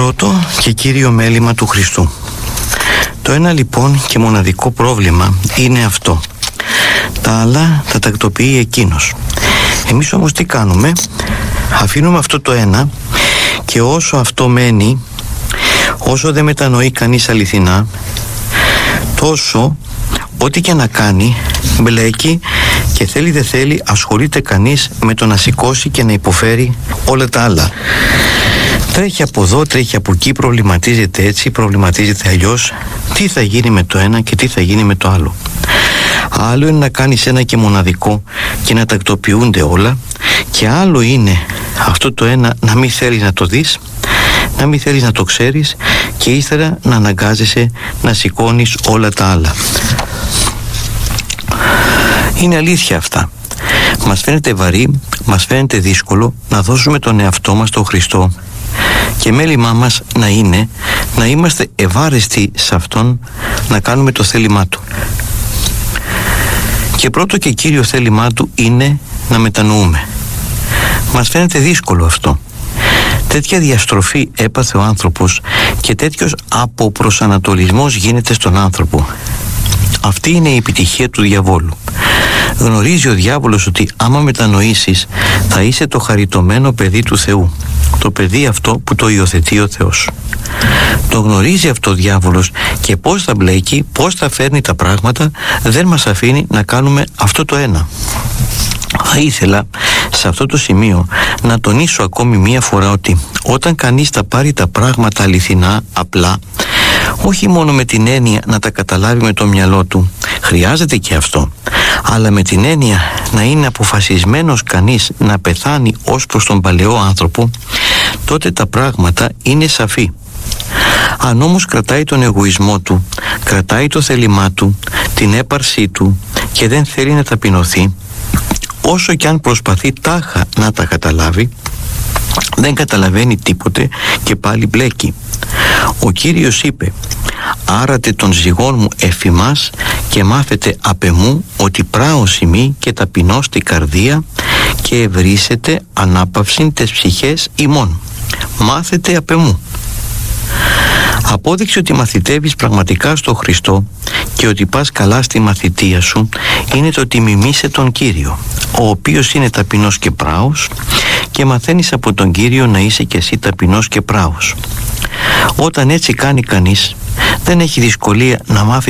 Πρώτο και κύριο μέλημα του Χριστού. Το ένα λοιπόν και μοναδικό πρόβλημα είναι αυτό. Τα άλλα θα τακτοποιεί εκείνος. Εμείς όμως τι κάνουμε? Αφήνουμε αυτό το ένα και όσο αυτό μένει, όσο δεν μετανοεί κανείς αληθινά, τόσο ό,τι και να κάνει μπλέκει και θέλει δεν θέλει ασχολείται κανείς με το να σηκώσει και να υποφέρει όλα τα άλλα. Τρέχει από εδώ, τρέχει από εκεί, προβληματίζεται έτσι, προβληματίζεται αλλιώς. Τι θα γίνει με το ένα και τι θα γίνει με το άλλο. Άλλο είναι να κάνεις ένα και μοναδικό και να τακτοποιούνται όλα, και άλλο είναι αυτό το ένα να μην θέλεις να το δεις, να μην θέλεις να το ξέρεις και ύστερα να αναγκάζεσαι να σηκώνεις όλα τα άλλα. Είναι αλήθεια αυτά. Μας φαίνεται βαρύ, μας φαίνεται δύσκολο να δώσουμε τον εαυτό μας στον Χριστό, και μέλημά μας να είμαστε ευάρεστοι σε Αυτόν, να κάνουμε το θέλημά Του. Και πρώτο και κύριο θέλημά Του είναι να μετανοούμε. Μας φαίνεται δύσκολο αυτό. Τέτοια διαστροφή έπαθε ο άνθρωπος και τέτοιος αποπροσανατολισμός γίνεται στον άνθρωπο. Αυτή είναι η επιτυχία του διαβόλου. Γνωρίζει ο διάβολος ότι άμα μετανοήσεις θα είσαι το χαριτωμένο παιδί του Θεού, το παιδί αυτό που το υιοθετεί ο Θεός. Το γνωρίζει αυτό ο διάβολος και πώς θα μπλέκει, πώς θα φέρνει τα πράγματα, δεν μας αφήνει να κάνουμε αυτό το ένα. Θα ήθελα σε αυτό το σημείο να τονίσω ακόμη μία φορά ότι όταν κανείς θα πάρει τα πράγματα αληθινά, απλά, όχι μόνο με την έννοια να τα καταλάβει με το μυαλό του, χρειάζεται και αυτό, αλλά με την έννοια να είναι αποφασισμένος κανείς να πεθάνει ως προς τον παλαιό άνθρωπο, τότε τα πράγματα είναι σαφή. Αν όμως κρατάει τον εγωισμό του, κρατάει το θέλημά του, την έπαρσή του και δεν θέλει να ταπεινωθεί, όσο κι αν προσπαθεί τάχα να τα καταλάβει, δεν καταλαβαίνει τίποτε και πάλι μπλέκει. Ο Κύριος είπε: «Άρατε των ζυγών μου εφημάς και μάθετε απ' εμού ότι πράος ημί και ταπεινώς την καρδία και ευρύσετε ανάπαυσιν τες ψυχές ημών». Μάθετε απ' εμού. Απόδειξη ότι μαθητεύεις πραγματικά στο Χριστό και ότι πας καλά στη μαθητεία σου είναι το ότι μιμείσαι τον Κύριο, ο οποίος είναι ταπεινός και πράος, και μαθαίνεις από τον Κύριο να είσαι και εσύ ταπεινός και πράος. Όταν έτσι κάνει κανείς, δεν έχει δυσκολία να μάθει